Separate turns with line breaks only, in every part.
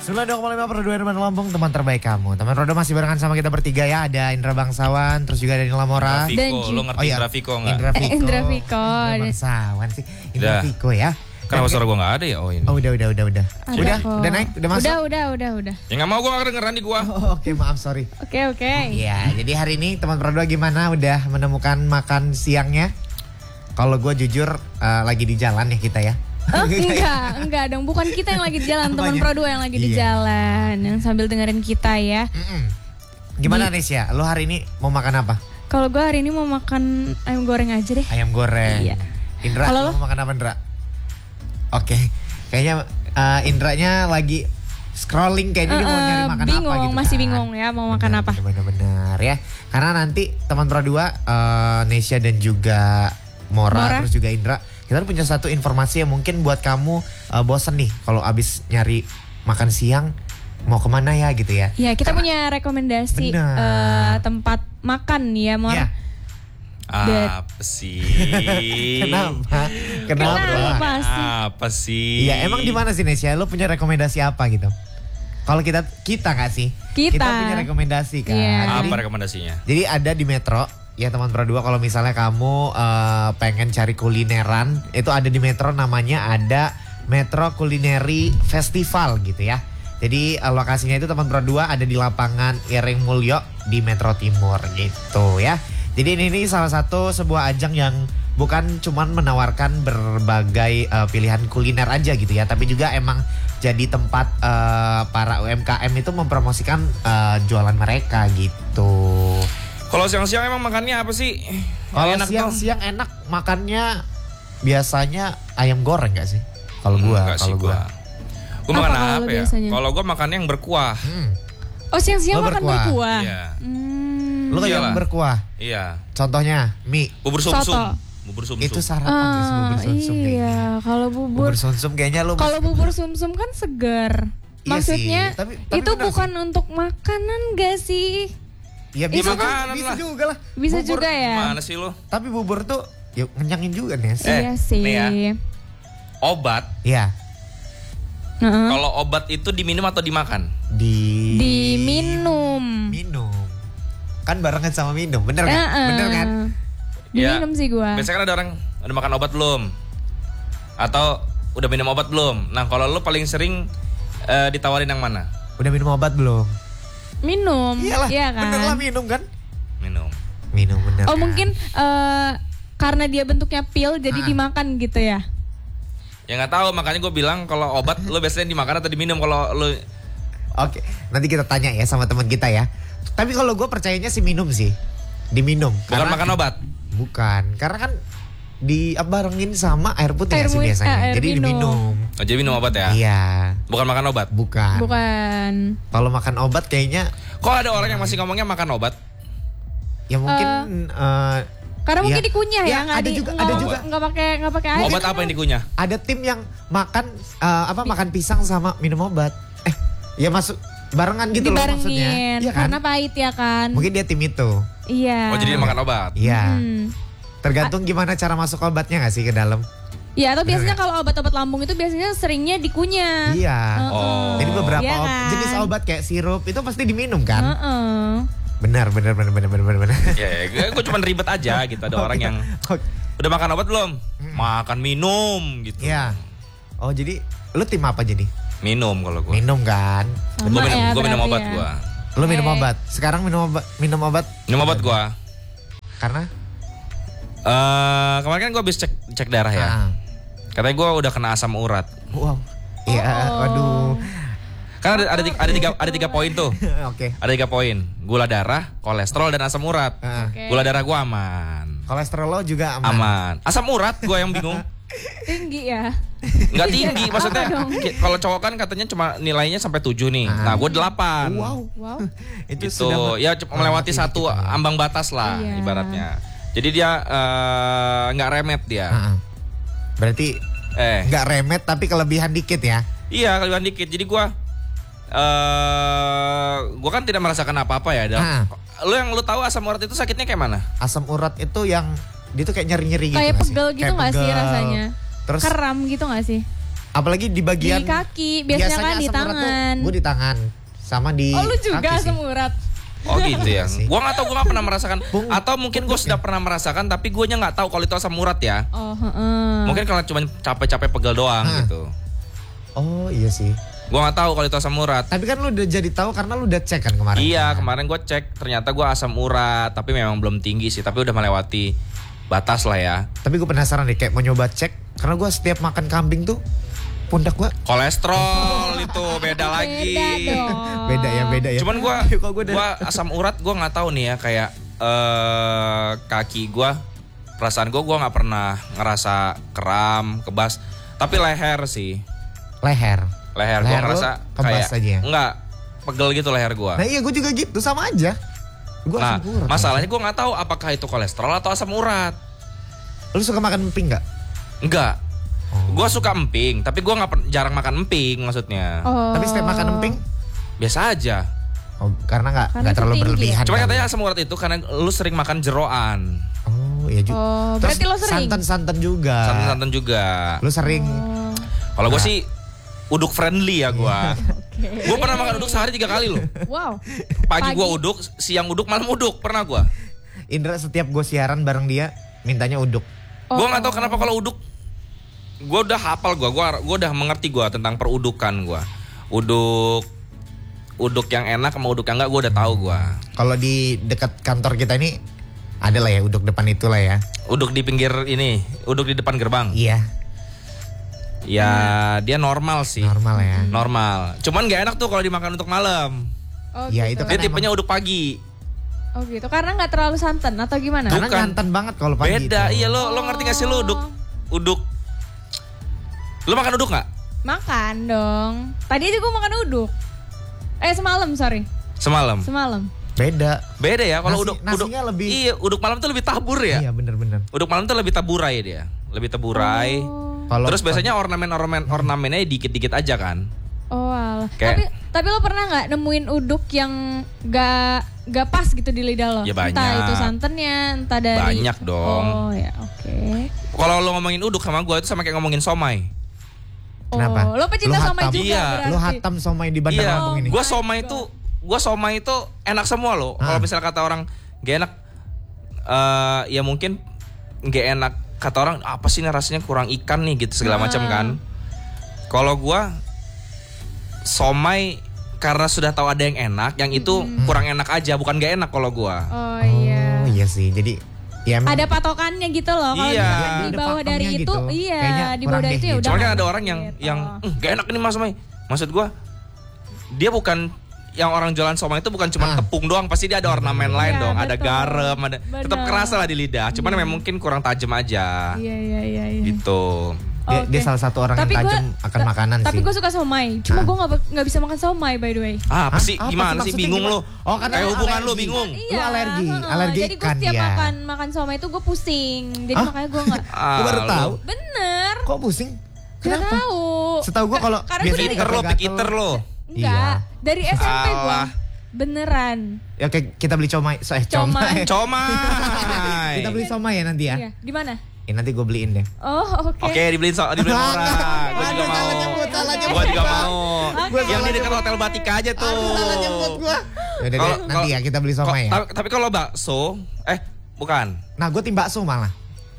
92,5 Perduaan Teman Lampung, teman terbaik kamu. Teman Rodo masih barengan sama kita bertiga ya. Ada Indra Bangsawan, terus juga ada Nila Mora.
Indra Viko, lo ngerti Indra Viko nggak?
Indra Viko. Indra Bangsawan sih. Indra Viko ya.
Kenapa suara gue nggak ada ya? Oh ini.
Oh udah. Udah naik, udah masuk.
Udah.
Ya nggak mau gue nggak dengeran di gue.
Oke, maaf sorry.
Oke.
Iya, jadi hari ini teman Perdoa gimana? Udah menemukan makan siangnya? Kalau gue jujur lagi di jalan ya kita ya.
Oh, enggak dong. Bukan kita yang lagi di jalan, teman Pro 2 yang lagi di jalan, yang sambil dengerin kita ya.
Gimana Nesya? Lo hari ini mau makan apa?
Kalau gue hari ini mau makan ayam goreng aja deh.
Ayam goreng.
Iya.
Indra, lo mau makan apa Indra? Oke, kayaknya Indranya lagi scrolling kayaknya dia mau nyari makan
bingung,
apa gitu.
Masih bingung ya mau makan apa.
Benar ya. Karena nanti teman Pro 2 Nesya dan juga Mora terus juga Indra, kita punya satu informasi yang mungkin buat kamu bosen nih kalau abis nyari makan siang mau kemana ya gitu ya.
Ya kita punya rekomendasi tempat makan ya Mor. Ya.
Apa sih?
Kenapa
sih?
Iya emang di mana sih Nesya? Lo punya rekomendasi apa gitu? Kalau kita nggak sih? Kita punya rekomendasi kan.
Yeah. Apa rekomendasinya?
Jadi ada di Metro. Ya teman Pro 2 kalau misalnya kamu pengen cari kulineran, itu ada di Metro, namanya ada Metro Culinary Festival gitu ya. Jadi lokasinya itu teman Pro 2 ada di lapangan Ireng Mulyo di Metro Timur gitu ya. Jadi ini salah satu sebuah ajang yang bukan cuman menawarkan berbagai pilihan kuliner aja gitu ya, tapi juga emang jadi tempat para UMKM itu mempromosikan jualan mereka gitu.
Kalau siang-siang emang makannya apa sih?
Kalau siang-siang enak makannya biasanya ayam goreng gak sih? Kalau gua,
Gue makan apa ya? Kalau gue makannya yang berkuah.
Oh siang-siang makan berkuah?
Iya.
Lu kayak yang berkuah?
Iya.
Contohnya mie.
Bubur sumsum. Bubur sumsum.
Itu sarapan guys, bubur sumsum.
Iya, kalau bubur
sumsum kayaknya lu.
Kalau bubur sumsum kan segar. Maksudnya iya sih, tapi itu bukan untuk makanan gak sih?
Ya bisa juga lah.
Bisa bubur juga ya.
Mana sih lo?
Tapi bubur tuh yuk ngenyangin juga nih.
Iya sih.
Nih ya, obat.
Iya.
Kalau obat itu diminum atau dimakan?
Diminum.
Minum. Kan barengan sama minum, bener kan? Bener kan?
Diminum sih gua.
Biasanya kan ada orang udah makan obat belum? Atau udah minum obat belum? Nah kalau lo paling sering ditawarin yang mana?
Udah minum obat belum?
Minum.
Iyalah,
iya kan?
Bener lah minum kan?
Minum
bener.
Oh kan? Mungkin karena dia bentuknya pil jadi dimakan gitu ya?
Ya nggak tahu, makanya gue bilang kalau obat lo biasanya dimakan atau diminum kalau lo.
Oke, nanti kita tanya ya sama teman kita ya. Tapi kalau gue percayanya sih minum sih, diminum.
Bukan makan obat?
Bukan, karena kan dibarengin sama air putih sih biasanya. Jadi diminum.
Oh jadi minum obat ya?
Iya.
Bukan makan obat?
Bukan.
Kalau makan obat kayaknya.
Kok ada orang yang masih ngomongnya makan obat?
Ya mungkin.
Karena mungkin dikunyah ya,
ada juga.
Nggak pakai air.
Obat apa yang dikunyah?
Ada tim yang makan makan pisang sama minum obat. Ya masuk barengan gitu loh maksudnya.
Iya kan? Karena pahit ya kan.
Mungkin dia tim itu.
Iya.
Oh jadi dia makan obat.
Iya. Tergantung gimana cara masuk obatnya nggak sih ke dalam.
Ya atau biasanya kalau obat-obat lambung itu biasanya seringnya dikunyah.
Iya.
Jadi
beberapa jenis obat kayak sirup itu pasti diminum kan. Benar.
Ya, gue cuma ribet aja gitu. Ada orang yang udah makan obat belum? Makan minum gitu.
Iya. Oh jadi lu tim apa jadi?
Minum kalau gue.
Minum kan?
Gue minum obat gue.
Lu minum obat? Sekarang minum obat? Minum obat
gue.
Karena?
Kemarin kan gue habis cek darah ya. Katanya gue udah kena asam urat.
Wow. Iya. Waduh.
Kan ada tiga poin tuh.
Oke.
Ada 3 poin. Gula darah, kolesterol dan asam urat. Gula darah gue aman.
Kolesterol lo juga aman.
Aman. Asam urat gue yang bingung.
Tinggi ya?
Nggak tinggi maksudnya. Kalau cowok kan katanya cuma nilainya sampai 7 nih. Nah gue 8.
Wow.
Itu gitu. Ya melewati satu ambang batas lah ibaratnya. Jadi dia nggak remet dia.
Berarti nggak remet tapi kelebihan dikit ya?
Iya kelebihan dikit. Jadi gue kan tidak merasakan apa-apa ya. Lu tahu asam urat itu sakitnya kayak mana?
Asam urat itu yang dia tuh kayak nyeri-nyeri gitu.
Kayak pegel gitu nggak sih rasanya?
Terus
kram gitu nggak sih?
Apalagi di bagian
di kaki, biasanya kan di tangan.
Gue di tangan sama di
Oh lu juga
kaki
asam urat.
Oh gitu ya.
Sih.
Gua nggak tahu, gua nggak pernah merasakan. Atau mungkin gue sudah pernah merasakan, tapi gue nya nggak tahu kalau itu asam urat ya.
Oh,
Mungkin kalau cuma capek-capek pegel doang gitu.
Oh iya sih.
Gua nggak tahu kalau itu asam urat.
Tapi kan lu udah jadi tahu karena lu udah cek kan kemarin.
Iya, kemarin gue cek ternyata gue asam urat, tapi memang belum tinggi sih, tapi udah melewati batas lah ya.
Tapi gue penasaran deh, kayak mau nyoba cek karena gue setiap makan kambing tuh pundak gue
Kolesterol itu beda lagi.
beda ya.
Cuman gua asam urat gue nggak tahu nih ya, kayak kaki gue, perasaan gue nggak pernah ngerasa kram, kebas, tapi leher sih.
Leher
Gue ngerasa
kebas
kayak
aja ya?
enggak, pegel gitu leher gue.
Nah iya gue juga gitu, sama aja. Gua
Nah
asam urat.
masalahnya gue nggak tahu apakah itu kolesterol atau asam urat.
Lu suka makan emping gak?
Enggak. Gue suka emping, tapi gue jarang makan emping maksudnya.
Tapi setiap makan emping
Biasa aja.
Oh, karena nggak terlalu
tinggi
berlebihan.
Cuma
kali.
katanya asam urat itu karena lu sering makan jeroan.
Oh iya juga.
Oh, berarti lo sering?
Santan juga.
Santan-santan juga.
Lu sering.
Kalau gue sih uduk friendly ya gue. Gue pernah makan uduk sehari 3 kali loh.
Wow.
Pagi gue uduk, siang uduk, malam uduk. Pernah gue.
Indra setiap gue siaran bareng dia mintanya uduk.
Gue nggak tahu kenapa kalau uduk. Gue udah hafal gue udah mengerti gue tentang perudukan gue. Uduk yang enak sama uduk yang enggak gue udah tahu gue.
Kalau di dekat kantor kita ini ada lah ya uduk depan itulah ya.
Uduk di pinggir ini, uduk di depan gerbang.
Iya.
Ya dia normal sih.
Normal ya.
Normal. Cuman gak enak tuh kalau dimakan untuk malam.
Oh,
Ya,
gitu.
itu
Dia
kan
tipenya uduk pagi.
Oh gitu, karena nggak terlalu santan atau gimana?
Karena
Bukan.
nganten banget kalau pagi.
Beda,
itu.
iya lo ngerti gak sih lo uduk. Lo makan uduk gak?
Makan dong. Tadi aja gue makan uduk. Semalam, sorry.
Semalam.
Beda.
Beda ya kalau uduk.
Nasinya lebih.
Iya, uduk malam tuh lebih tabur ya.
Iya bener-bener.
Uduk malam tuh lebih taburai dia. Lebih taburai.
Kalau
Terus biasanya ornamennya dikit-dikit aja kan.
Oh alah.
Kayak-
Tapi lo pernah nggak nemuin uduk yang gak pas gitu di lidah lo?
Ya banyak.
Entah itu santannya, entah dari.
Banyak dong.
Oh ya oke.
Kalau lo ngomongin uduk sama gue itu sama kayak ngomongin somai.
Kenapa?
Oh, lo pecinta
Lu
somai
hatam.
juga
Iya.
berarti.
lu hatam somai di Bandar
Iya,
Lampung ini.
gue somai itu enak semua loh. Kalau misal kata orang gak enak, ya mungkin gak enak. Kata orang apa sih ini rasanya kurang ikan nih gitu segala macam kan. Kalau gue somai karena sudah tahu ada yang enak, yang itu kurang enak aja, bukan gak enak kalau gue.
Oh iya.
Oh iya sih. Jadi ya emang
Ada patokannya gitu loh. Kalau
Iya.
di bawah
Ada
dari
pakemnya
itu,
gitu.
iya
Kayaknya
di bawah
kurang
dari
deh
itu ya
gitu.
udah.
Cuman kan
nggak
ada
enak
orang yang
gitu.
gak enak nih mas somai. Maksud gue dia bukan yang orang jualan somai itu bukan cuma tepung doang, pasti dia ada ornamen lain
Iya,
dong, ada
betul.
garam, ada tetap
Benar.
kerasa lah di lidah. Cuman memang mungkin kurang tajam aja.
Iya.
Gitu.
dia salah satu orang
Tapi
yang
gua-
tajam akan makanan
Tapi
sih.
gue suka somai. Cuma gue nggak bisa makan somai by the way.
Apa sih?
Apa
Gimana
sih
sih?
maksudnya
Bingung
gimana?
lo.
Oh, karena
Kayak
lu
hubungan lo
alergi.
bingung.
Lu alergi
Jadi gue
ikan
setiap
dia.
makan somai itu gue pusing. Jadi makanya gue nggak.
Gue baru
Ah,
tahu.
Bener.
Kok pusing?
Gak
Kenapa?
tahu.
Setahu gue kalau
Karena
biasanya
gue
Pikiter lo,
gatal-gatal.
pikiter lo.
Enggak. Dari SMP gue.
Alah.
Beneran.
Ya oke, kita beli comai.
Comai.
Comai.
Kita beli somai ya nanti ya.
Iya. Di mana?
Nanti gue beliin deh.
Oh oke.
Oke, dibeliin orang. Gue juga mau. Gue juga mau. Yang di dekat Hotel Batika aja tuh.
Yaudah deh, nanti ya kita beli somai ya.
Tapi kalau bakso, bukan.
Nah gue tim bakso malah.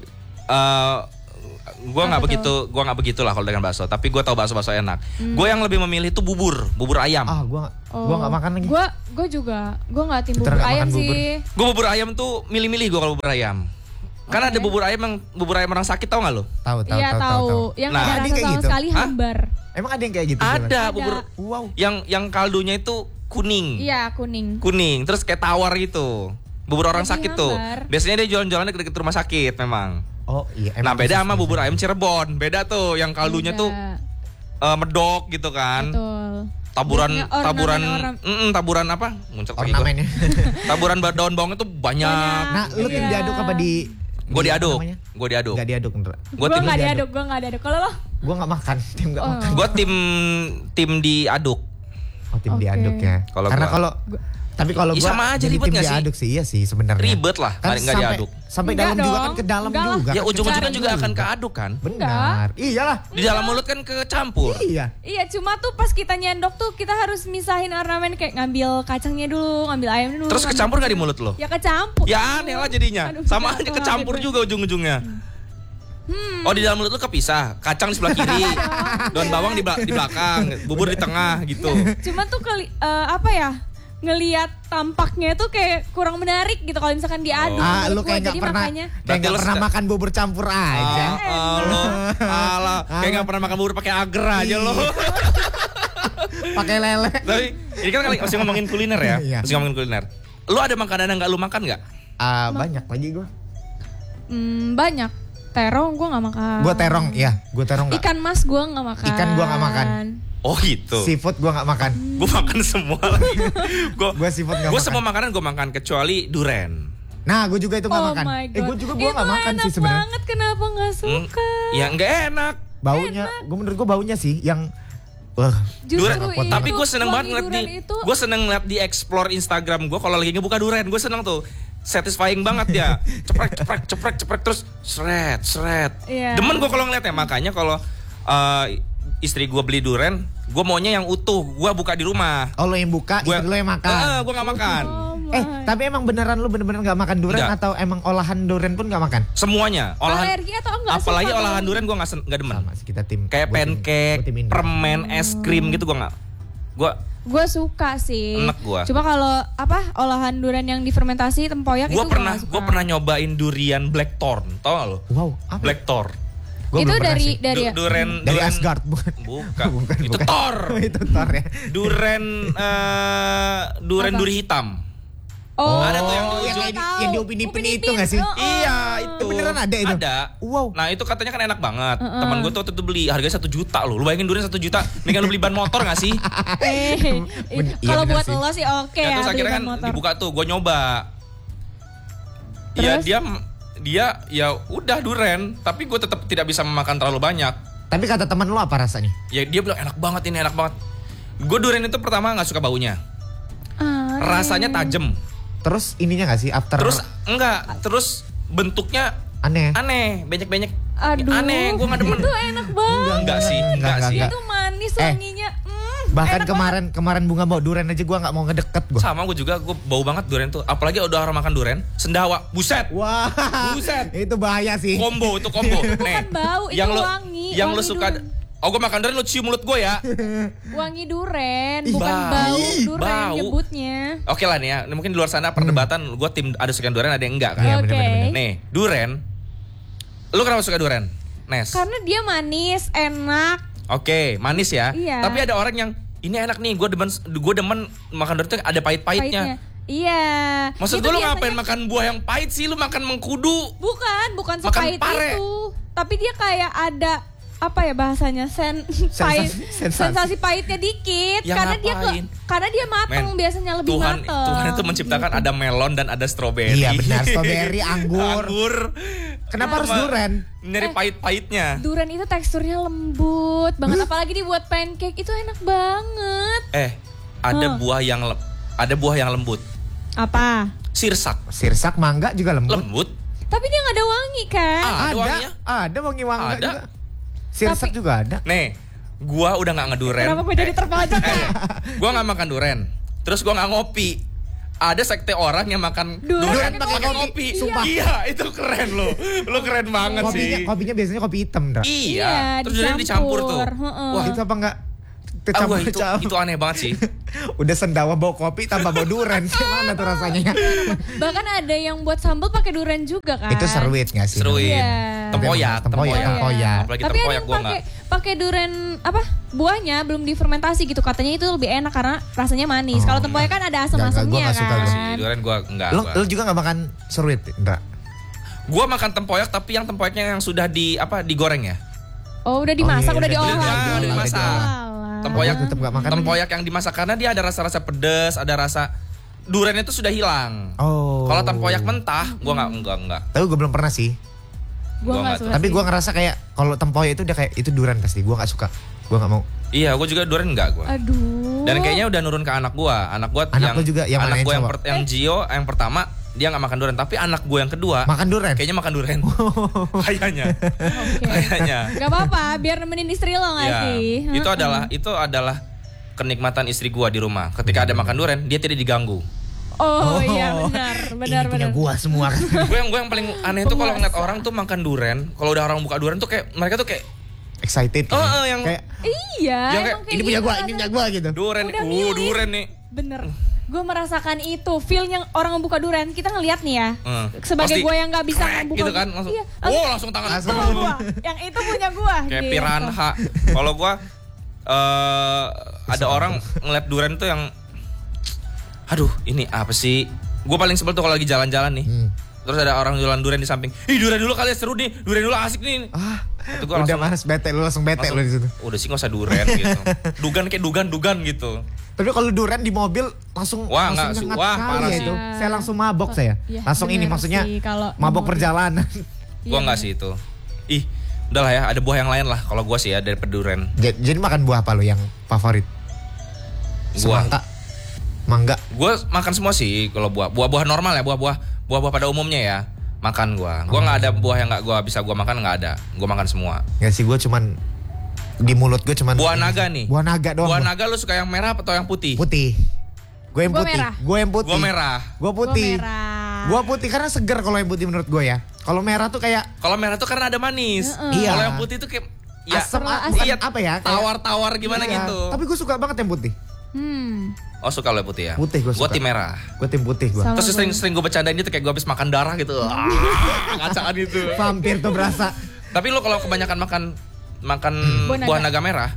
Gue nggak begitu lah kalau dengan bakso. Tapi gue tahu bakso enak. Gue yang lebih memilih itu bubur ayam.
Gue nggak makan lagi.
Gue juga. Gue nggak tim
Putra
bubur
nggak
ayam
makan bubur.
sih.
Gue bubur ayam tuh milih-milih gue kalau bubur ayam. Karena ada bubur ayam orang sakit, tau gak lo?
Tahu.
Iya tahu. Yang
Nah,
ada
ada
rasa
kayak
sama
gitu?
sekali
Hah?
hambar.
Emang ada yang kayak gitu?
Ada
Ada.
bubur.
Wow.
Yang kaldunya itu kuning.
Iya kuning.
Kuning, terus kayak tawar gitu. Bubur orang
Lebih
sakit tuh.
hambar.
Biasanya dia jualan-jualannya deket rumah sakit memang.
Oh iya.
Nah
emang
beda
khusus
sama
gitu.
bubur ayam Cirebon. Beda tuh, yang kaldunya
Beda.
tuh medok gitu kan.
Betul.
Taburan
Biasanya
taburan apa? Muncul lagi gua.
Ornamennya.
Taburan daun bawang itu banyak.
Nah lu tim
Iya.
diaduk apa di?
Gue diaduk.
namanya?
Gue diaduk.
Nggak diaduk bener.
Gue
Gue
tim
nggak diaduk. Kalau lo?
Gue nggak makan. Tim nggak
Oh.
makan.
gue tim diaduk.
Oh tim
Oke.
diaduk ya.
Kalau
Karena
gua-
kalau Tapi kalau
Ih,
gua
sama aja
jadi
ribet
tim
nggak sih?
diaduk sih, iya sih sebenarnya.
Ribet lah, nggak
sampai,
diaduk.
Sampai
Enggak
dalam juga
dong.
kan ke dalam
Enggak lah.
juga.
Ya
kan
ujung-ujungnya
kecampur
juga akan keaduk kan.
Benar. Iyalah.
Di dalam mulut kan kecampur.
Iya.
Iya, cuma tuh pas kita nyendok tuh kita harus misahin ornamen kayak ngambil kacangnya dulu, ngambil ayam dulu.
Terus
ngambil-
kecampur gak di mulut lo?
Ya kecampur.
Ya aneh lah jadinya.
Aduh,
Sama
jatuh
aja kecampur
lagi.
juga ujung-ujungnya. Oh di dalam mulut lu kepisah, kacang di sebelah kiri, daun bawang di belakang, bubur di tengah gitu.
Cuma tuh apa ya? Ngelihat tampaknya tuh kayak kurang menarik gitu kalau misalkan diaduk.
Ah, lu
menurut gua.
kayak nggak
Jadi
pernah
makanya
kayak
Berarti
nggak
lu
pernah
sudah-
makan bubur campur aja.
Alah, kayak gak pernah makan bubur pakai agar aja lo.
Pakai lele.
Tapi ini kan masih ngomongin kuliner ya,
Iya.
masih ngomongin kuliner. Lu ada makanan yang gak lu makan gak?
Banyak lagi gua.
banyak. Terong gue nggak makan.
Gua terong, ya. Gua terong nggak.
Ikan mas gue nggak makan.
Ikan gua nggak makan.
Oh gitu.
Seafood gua nggak makan.
Gue makan semua lagi.
Gua seafood nggak
Gue
makan.
semua makanan gue makan kecuali duren.
Nah, gue juga itu nggak
Oh
makan.
my God.
Gua juga gua
Itu
nggak makan
enak
sih sebenarnya.
banget, kenapa nggak suka?
Ya nggak enak.
Baunya, menurut gue baunya sih yang
Justru
Duren,
itu,
tapi gue seneng banget ngeliat
wangi
di,
durian itu-
gue seneng ngeliat di explore Instagram gue kalau lagi ngebuka duren, gue seneng tuh, satisfying banget ya, ceprek terus seret.
Iya.
Demen gue kalau ngeliatnya, makanya kalau istri gue beli duren, gue maunya yang utuh, gue buka di rumah.
oh lo yang buka,
Gue
istri lo yang makan.
gue nggak makan.
Oh my.
Tapi emang beneran lu bener-bener nggak makan durian
Nggak.
atau emang olahan durian pun nggak makan?
Semuanya, olahan,
Alergi atau enggak?
apalagi
suka
olahan
dong?
duren gue nggak demen.
Sama sih kita tim.
Kayak
gua tim-
pancake,
gua tim Indo.
permen, es krim gitu gue nggak.
Gue suka sih.
Enak gua.
Cuma kalau olahan durian yang difermentasi tempoyak itu
Gue
gua nggak suka.
gue pernah nyobain durian blackthorn, tau gak lo?
Wow, apa?
Blackthorn.
Gua
itu
belum pernah
dari
sih.
Duren
Dari Asgard bukan?
Bukan. Itu Thor.
Itu Thor ya.
Duren
Apa?
duri hitam.
Oh,
Ada tuh yang di
iya,
ujung.
tahu.
Yang di Upin Ipin itu
Upin
nggak sih?
oh.
Iya itu.
Beneran ada itu?
Ada.
Wow.
Nah itu katanya kan enak banget. Teman gue tuh waktu itu beli harganya 1 juta loh. Lu bayangin durian 1 juta. Mendingan lu beli ban motor gak sih?
Iya,
bener
kalau buat
sih.
lo sih oke
Ya,
ya.
terus
beli
akhirnya
ban
kan
motor.
dibuka tuh. Gue nyoba. Ya
Terus?
dia ya udah duren. Tapi gue tetap tidak bisa memakan terlalu banyak.
Tapi kata teman lo apa rasanya?
Ya dia bilang enak banget ini enak banget. Gue durian itu pertama nggak suka baunya.
Ah,
Rasanya tajam.
Terus ininya nggak sih after?
Terus enggak, terus bentuknya
aneh.
aneh, banyak-banyak.
Aduh,
Aneh, gue nggak demen.
Itu enak banget.
Enggak sih, enggak sih.
Itu manis wanginya.
Bahkan
enak
kemarin bunga bawa durian aja gua nggak mau ngedeket gua.
Sama gue juga, gue bau banget durian tuh. Apalagi udah orang makan durian, sendawa, buset.
Wah,
Buset.
itu bahaya sih.
Combo, itu combo.
bukan bau, itu wangi,
Yang lu
wangi
suka,
durian.
oh gue makan durian lu cium mulut gue ya.
Wangi duren,
Ih,
bukan
bau.
bau
Ih,
duren
bau.
nyebutnya.
Oke lah nih ya, mungkin di luar sana perdebatan, gue tim ada suka durian ada yang enggak kan.
Iya,
Oke.
bener-bener.
Nih, durian. Lu kenapa suka durian? Nes.
Karena dia manis, enak.
Oke, manis ya.
Iya.
Tapi ada orang yang ini enak nih, gue demen makan durian tuh ada pahit-pahitnya.
Iya.
Maksud
Itu
gue lu
biasanya-
ngapain makan buah yang pahit sih? Lu makan mengkudu.
Bukan
Makan
sepahit
pare.
itu. Tapi dia kayak ada apa ya bahasanya pahit, sensasi pahitnya dikit
Ya
karena
ngapain?
karena dia mateng
Men,
biasanya lebih
Tuhan
mateng.
itu menciptakan ada melon dan ada stroberi.
Iya, benar. Stroberi, anggur.
Anggur.
Kenapa harus durian?
Nyari pahit-pahitnya.
Durian itu teksturnya lembut banget, apalagi dibuat pancake itu enak banget.
Ada buah yang lembut.
Apa?
Sirsak.
Sirsak, mangga juga lembut.
Lembut.
Tapi dia nggak ada wangi kan?
Ada wanginya.
Ada wangi-wangi
Ada.
juga. Sirsak
Tapi-
juga ada.
Nih, gua udah nggak ngeduren.
Kenapa gue jadi terpojok ya?
Gua nggak makan duren. Terus gua nggak ngopi. Ada sekte orang yang makan
Duren
pakai
pakai
ngopi.
Sumpah.
Iya, itu keren loh. Lo keren banget sih.
Kopinya biasanya kopi hitam, Dra.
Iya,
Iya,
terus durian dicampur tuh.
Heeh.
Wah,
Itu apa enggak?
wah, itu aneh banget sih.
Udah sendawa bawa kopi tambah bawa durian. Gimana tuh rasanya?
Bahkan ada yang buat sambal pakai durian juga kan?
Itu seruit enggak sih?
Seruit.
Iya.
Tempoyak.
Tempoyak.
Apalagi
Tapi ada
tempoyak
yang
gua
pakai durian apa? Buahnya belum difermentasi gitu, katanya itu lebih enak karena rasanya manis. Kalau tempoyak kan ada asam-asamnya
Gua nggak suka
kan.
gua.
Si durian gua enggak.
Lu juga enggak makan seruit, Ndra?
Gua makan tempoyak tapi yang tempoyaknya yang sudah digoreng ya.
Oh, udah dimasak,
iya,
udah
udah
diolah.
diolah,
lagi.
udah dimasak.
Walah.
Tempoyak
tetap enggak makan.
Tempoyak yang dimasak karena dia ada rasa-rasa pedas, ada rasa durian itu sudah hilang.
Oh.
Kalau tempoyak mentah, gua enggak.
Tapi gue belum pernah sih.
Gua
Gua
nggak
nggak
suka.
Tapi
sih.
gue ngerasa kayak kalau tempoyak itu udah kayak itu durian pasti. Gue nggak suka. Gue nggak mau.
Iya, gua juga durian enggak gua.
Aduh.
Dan kayaknya udah nurun ke anak gue. Anak gue
Anak lu juga yang mana
anak gue
yang
yang Gio yang pertama dia nggak makan durian, tapi anak gue yang kedua
Makan durian?
kayaknya makan durian. Kayaknya.
Oke.
Kayaknya.
Gak apa-apa, biar nemenin istri lo gak
Ya,
sih?
itu adalah kenikmatan istri gua di rumah. Ketika ada makan durian, dia tidak diganggu.
Oh iya benar.
Ini punya gua semua.
gue yang paling aneh tuh kalau ngeliat orang tuh makan durian, kalau udah orang buka durian tuh kayak mereka tuh kayak
Excited kan?
yang
kayak
Iya,
Yang kayak,
emang kayak
ini punya
gitu
gua, ini punya gua gitu.
durian,
Udah milih.
durian nih.
Bener. Gue merasakan itu, feel-nya orang membuka durian. Kita ngeliat nih ya. Sebagai
Pasti
gue yang gak bisa
crack
membuka
gitu kan, langsung.
Iya,
Langsung tangan.
Langsung.
Itu gua. Yang itu punya gue.
Kayak
gitu.
piranha. Kalau gua ada orang ngeliat durian tuh yang aduh, ini apa sih? Gue paling sebel tuh kalau lagi jalan-jalan nih. Terus ada orang jualan durian di samping. Ih, durian dulu kali ya, seru nih. Durian dulu asik nih. Itu gua
Udah
langsung,
mas bete, lu langsung bete lu di situ.
udah sih gak usah durian gitu. Dugan gitu.
Tapi kalau durian di mobil langsung
Wah,
langsung
nggak sih.
nyengat
Wah,
kali
parah
ya
sih.
itu. Saya langsung mabok saya.
Iya,
Langsung ini
bener
maksudnya
sih, kalau
mabok
di mobil.
perjalanan.
Gua nggak sih itu. Ih, udahlah ya, ada buah yang lain lah kalau gua sih ya daripada durian.
Jadi makan buah apa lu yang favorit?
Gua.
Semangka. Mangga.
Gua makan semua sih kalau buah normal ya, buah pada umumnya ya. Makan gua nggak ada buah yang nggak gua bisa gua makan, nggak ada. Gua makan semua.
Ya sih gue cuman di mulut gue cuman
Buah naga nih.
Buah naga doang.
Buah naga lu suka yang merah atau yang putih?
Putih. Gue yang
Gua
putih.
merah.
Gue yang putih.
Gua merah.
Gue putih.
Gua merah.
Gue putih karena segar kalau yang putih menurut gue ya. Kalau merah tuh kayak
Kalau merah tuh karena ada manis.
Iya.
Kalau yang putih tuh kayak ya
asam,
asam.
iya,
apa ya? Kayak-
tawar-tawar gimana
Iya.
gitu.
Tapi gue suka banget yang putih.
Oh, suka lo yang putih ya?
Putih gua
Gua
suka.
tim merah.
Gue tim putih gue.
Sama
Terus
gua.
sering gue bercandain itu kayak gue habis makan darah gitu. Ngacaan itu.
Vampir tuh berasa.
Tapi lo kalau kebanyakan makan
Buah
buah
naga.
naga merah,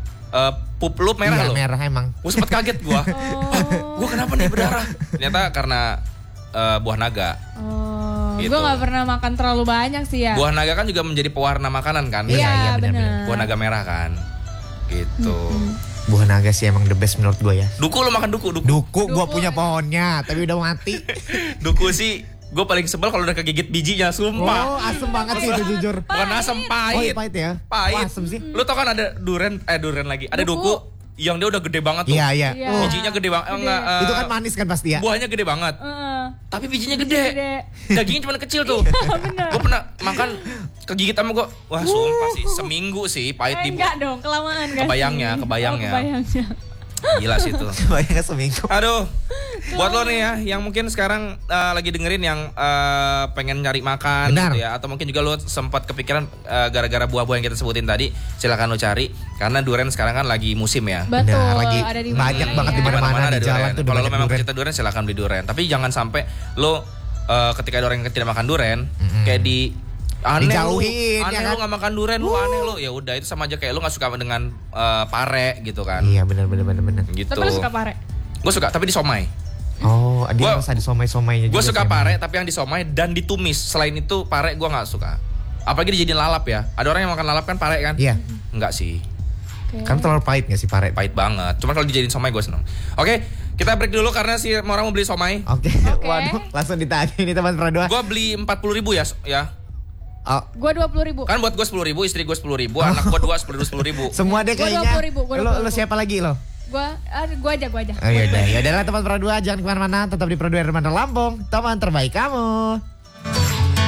pup lu merah
Iya,
lo.
merah emang.
Gue sempet kaget gue.
Oh.
Gue kenapa nih berdarah? Ternyata karena buah naga.
Oh,
Gitu.
gue nggak pernah makan terlalu banyak sih ya.
Buah naga kan juga menjadi pewarna makanan kan?
Iya, benar.
Buah naga merah kan. Gitu.
Buah naga sih emang the best menurut gue ya.
Duku lo makan duku.
Duku gue punya pohonnya, tapi udah mati.
Duku sih gue paling sebel kalau udah kegigit bijinya, sumpah.
Oh, asem banget sih itu jujur.
Bukan asam,
Oh,
pahit.
iya, pahit ya?
Pahit.
Wah, asem sih.
Lu tau kan ada durian lagi. Ada duku yang dia udah gede banget tuh.
Iya, iya.
Iya.
Oh,
Bijinya gede banget. Enggak,
itu kan manis kan pasti ya?
buahnya gede banget. Tapi bijinya gede.
Gede.
Dagingnya cuma kecil tuh. Gue pernah makan kegigit sama gue. Wah, sumpah sih. Seminggu sih pahit di
Enggak dong, kelamaan gak
Kebayangnya,
sih?
kebayangnya.
Oh, kebayangnya.
Gila sih tuh.
Bayangnya seminggu.
Aduh, buat lo nih ya, yang mungkin sekarang lagi dengerin yang pengen nyari makan
Benar.
gitu ya, atau mungkin juga lo sempat kepikiran gara-gara buah-buah yang kita sebutin tadi, silakan lo cari karena durian sekarang kan lagi musim ya.
Betul,
Benar, lagi
ada di
banyak
mana
banget
ya.
di mana-mana
ada
di jalan
durian.
tuh
Kalau lo
banyak
memang
durian.
pecinta durian silakan beli durian, tapi jangan sampai lo ketika ada orang yang tidak makan durian kayak aneh
Dijauhin,
lu, aneh
ya kan?
lu nggak makan durian, lu aneh lu, ya udah itu sama aja kayak lu nggak suka dengan pare gitu kan.
Iya benar.
Gitu.
Tapi lu suka pare?
Gue suka tapi di somai.
Oh, dia
Gua-
harus ada somai-somainya
Gue
juga
suka
sih emang.
pare tapi yang di somai dan ditumis. Selain itu pare gue nggak suka. Apalagi dijadiin lalap ya. Ada orang yang makan lalap kan pare kan?
Iya.
Enggak sih.
Kan terlalu pahit gak sih pare?
Pahit banget. Cuma kalau dijadiin somai gue seneng. Oke, kita break dulu karena si orang mau beli somai.
Oke.
Oke.
Waduh, langsung ditanya ini teman Pradua.
Gue beli 40.000 ya.
Oh,
Gue 20.000.
Kan buat gue 10.000, istri gue 10.000, anak gue 10.000.
semua deh
Gua
kayaknya.
20.000, gua
Lo
20.000.
siapa lagi lo?
Gue aja.
Oh, yaudah lah teman Pradua, jangan kemana-mana, tetap di Pradua Hermanto Lampung, teman terbaik kamu.